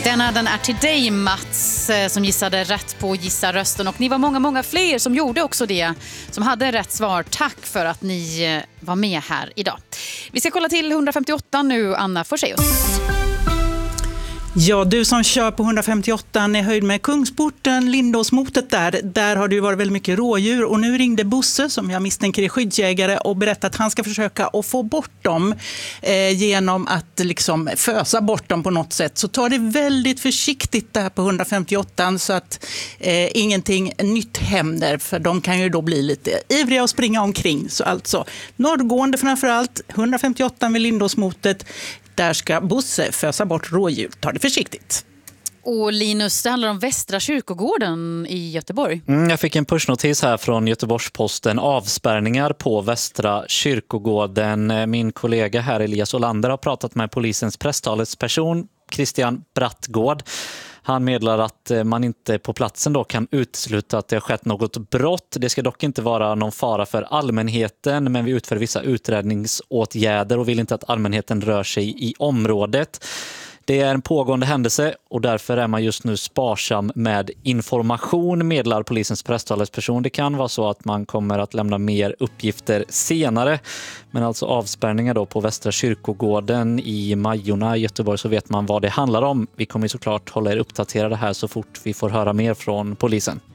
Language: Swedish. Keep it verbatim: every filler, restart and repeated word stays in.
Denna den är till dig, Mats, som gissade rätt på Gissa rösten. Och ni var många, många fler som gjorde också det, som hade rätt svar. Tack för att ni var med här idag. Vi ska kolla till hundrafemtioåtta nu, Anna Forselius. Ja, du som kör på hundrafemtioåtta är höjd med Kungsporten, Lindåsmotet där. Där har det ju varit väldigt mycket rådjur och nu ringde Bosse, som jag misstänker är skyddsjägare, och berättat att han ska försöka att få bort dem eh, genom att liksom fösa bort dem på något sätt. Så ta det väldigt försiktigt där på hundrafemtioåtta så att eh, ingenting nytt händer, för de kan ju då bli lite ivriga och springa omkring. Så alltså norrgående framförallt, hundrafemtioåtta vid Lindåsmotet. Där ska Bosse fösa bort rådjur. Ta det försiktigt. Och Linus, det handlar om Västra kyrkogården i Göteborg. Mm, jag fick en pushnotis här från Göteborgs-Posten. Avspärrningar på Västra kyrkogården. Min kollega här, Elias Olander, har pratat med polisens presstalesperson Christian Brattgård. Han meddelar att man inte på platsen då kan utesluta att det har skett något brott. Det ska dock inte vara någon fara för allmänheten, men vi utför vissa utredningsåtgärder och vill inte att allmänheten rör sig i området. Det är en pågående händelse och därför är man just nu sparsam med information, meddelar polisens presstalesperson. Det kan vara så att man kommer att lämna mer uppgifter senare. Men alltså avspärrningar då på Västra kyrkogården i Majorna i Göteborg, så vet man vad det handlar om. Vi kommer såklart hålla er uppdaterade här så fort vi får höra mer från polisen.